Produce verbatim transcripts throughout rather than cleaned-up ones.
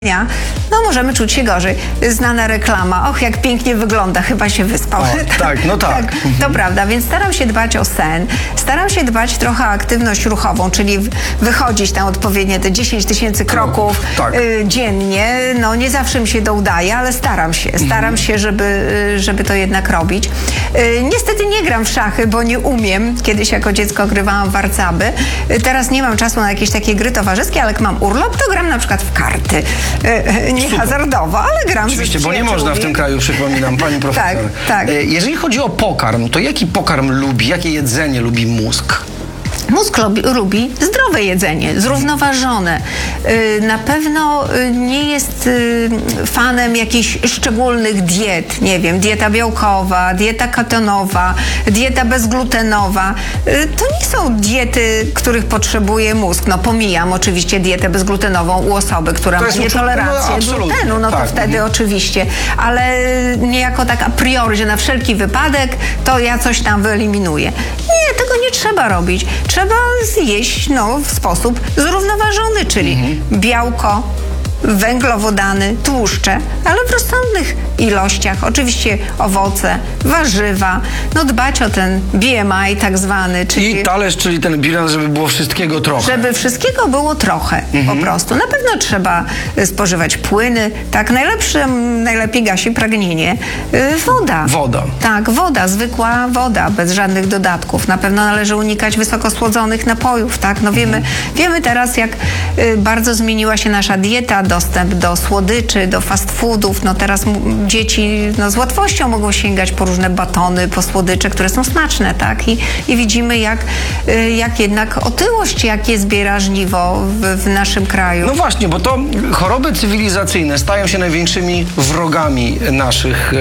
No możemy czuć się gorzej. Znana reklama. Och, jak pięknie wygląda, chyba się wyspał. O, tak, no tak. tak. To prawda, więc staram się dbać o sen. Staram się dbać trochę o aktywność ruchową, czyli wychodzić tam odpowiednie te dziesięć tysięcy kroków tak. y, dziennie. No nie zawsze mi się to udaje, ale staram się. Staram mhm. się, żeby, y, żeby to jednak robić. Y, niestety nie gram w szachy, bo nie umiem. Kiedyś jako dziecko grywałam w warcaby. Y, teraz nie mam czasu na jakieś takie gry towarzyskie, ale jak mam urlop, to gram na przykład w karty. Y, nie Super. hazardowo, ale gram Oczywiście, z bo nie można w tym kraju, przypominam, pani profesor. tak, tak. Jeżeli chodzi o pokarm, to jaki pokarm lubi, jakie jedzenie lubi mózg? Mózg lubi, lubi zdrowe jedzenie, zrównoważone. Yy, na pewno yy, nie jest yy, fanem jakichś szczególnych diet. Nie wiem, dieta białkowa, dieta ketonowa, dieta bezglutenowa. Yy, to nie są diety, których potrzebuje mózg. No pomijam oczywiście dietę bezglutenową u osoby, która ma nietolerancję no, glutenu. No to tak. wtedy mhm. oczywiście. Ale niejako tak a priori, że na wszelki wypadek to ja coś tam wyeliminuję. Nie, tego nie trzeba robić. Trzeba zjeść no, w sposób zrównoważony, czyli mhm. białko, węglowodany, tłuszcze, ale w rozsądnych ilościach. Oczywiście owoce, warzywa, no dbać o ten B M I tak zwany. Czyli I talerz, czyli ten bilans, żeby było wszystkiego trochę. Żeby wszystkiego było trochę mhm. po prostu. Na pewno trzeba spożywać płyny. Tak, najlepsze, najlepiej gasi pragnienie. Woda. Woda. Tak, woda, zwykła woda, bez żadnych dodatków. Na pewno należy unikać wysokosłodzonych napojów, tak? No wiemy, mhm. wiemy teraz, jak bardzo zmieniła się nasza dieta, dostęp do słodyczy, do fast foodów. No teraz dzieci no, z łatwością mogą sięgać po różne batony, po słodycze, które są smaczne, tak? I, i widzimy, jak, jak jednak otyłość, jakie zbiera żniwo w, w naszym kraju. No właśnie, bo to choroby cywilizacyjne stają się największymi wrogami naszych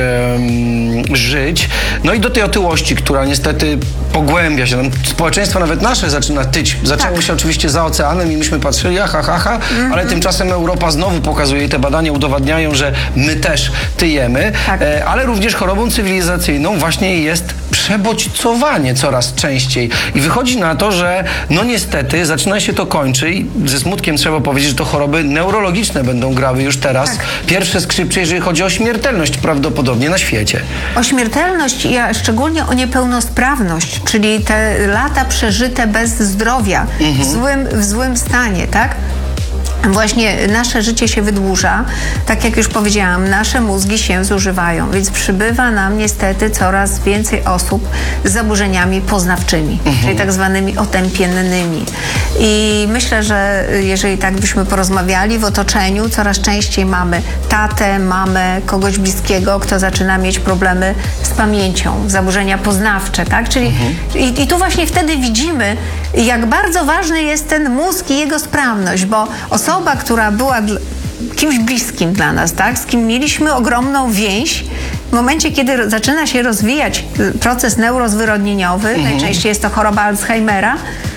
e, żyć. No i do tej otyłości, która niestety pogłębia się. Społeczeństwo nawet nasze zaczyna tyć. Zaczęło tak. się oczywiście za oceanem i myśmy patrzyli, aha, ha, ha, mm-hmm. ale tymczasem Europa znowu pokazuje, te badania udowadniają, że my też tyjemy, tak. e, ale również chorobą cywilizacyjną właśnie jest przebodźcowanie coraz częściej. I wychodzi na to, że no niestety zaczyna się to kończy i ze smutkiem trzeba powiedzieć, że to choroby neurologiczne będą grały już teraz tak. pierwsze skrzypce, jeżeli chodzi o śmiertelność prawdopodobnie na świecie. O śmiertelność, a szczególnie o niepełnosprawność, czyli te lata przeżyte bez zdrowia, mhm. w złym, w złym stanie, tak? Właśnie nasze życie się wydłuża, tak jak już powiedziałam, nasze mózgi się zużywają, więc przybywa nam niestety coraz więcej osób z zaburzeniami poznawczymi, mhm. czyli tak zwanymi otępiennymi. I myślę, że jeżeli tak byśmy porozmawiali w otoczeniu, coraz częściej mamy tatę, mamę, kogoś bliskiego, kto zaczyna mieć problemy z pamięcią, zaburzenia poznawcze, tak? Czyli mhm. i, i tu właśnie wtedy widzimy, jak bardzo ważny jest ten mózg i jego sprawność, bo osoba, która była kimś bliskim dla nas, tak, z kim mieliśmy ogromną więź, w momencie, kiedy zaczyna się rozwijać proces neurozwyrodnieniowy, mhm. najczęściej jest to choroba Alzheimera,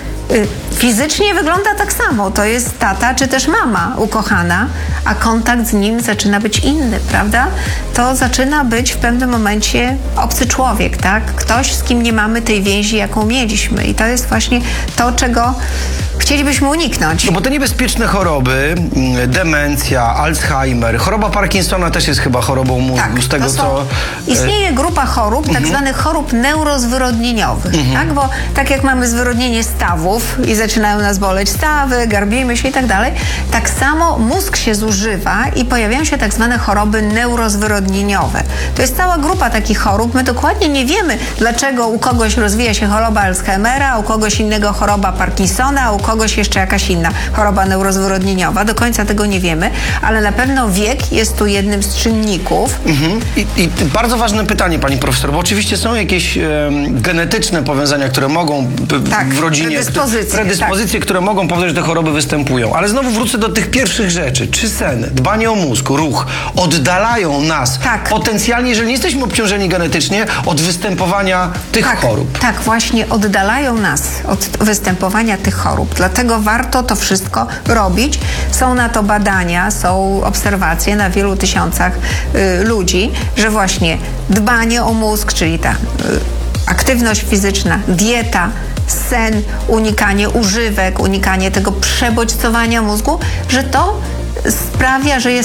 fizycznie wygląda tak samo. To jest tata czy też mama ukochana, a kontakt z nim zaczyna być inny, prawda? To zaczyna być w pewnym momencie obcy człowiek, tak? Ktoś, z kim nie mamy tej więzi, jaką mieliśmy. I to jest właśnie to, czego chcielibyśmy uniknąć. No bo te niebezpieczne choroby, demencja, Alzheimer, choroba Parkinsona też jest chyba chorobą mózgu, tak, z tego są, co... Istnieje grupa chorób, tak mhm. zwanych chorób neurozwyrodnieniowych, mhm. tak? Bo tak jak mamy zwyrodnienie stawów i zaczynają nas boleć stawy, garbimy się i tak dalej, tak samo mózg się zużywa i pojawiają się tak zwane choroby neurozwyrodnieniowe. To jest cała grupa takich chorób. My dokładnie nie wiemy, dlaczego u kogoś rozwija się choroba Alzheimera, a u kogoś innego choroba Parkinsona, a u kogoś jeszcze jakaś inna choroba neurozwyrodnieniowa. Do końca tego nie wiemy, ale na pewno wiek jest tu jednym z czynników. Mhm. I, I bardzo ważne pytanie, pani profesor, bo oczywiście są jakieś e, genetyczne powiązania, które mogą tak, w rodzinie... Predyspozycje. Predyspozycje, tak. które mogą powodować, że te choroby występują. Ale znowu wrócę do tych pierwszych rzeczy. Czy sen, dbanie o mózg, ruch oddalają nas tak. potencjalnie, jeżeli nie jesteśmy obciążeni genetycznie, od występowania tych tak, chorób? Tak, właśnie oddalają nas od występowania tych chorób. Dlatego warto to wszystko robić. Są na to badania, są obserwacje na wielu tysiącach y, ludzi, że właśnie dbanie o mózg, czyli ta y, aktywność fizyczna, dieta, sen, unikanie używek, unikanie tego przebodźcowania mózgu, że to sprawia, że jest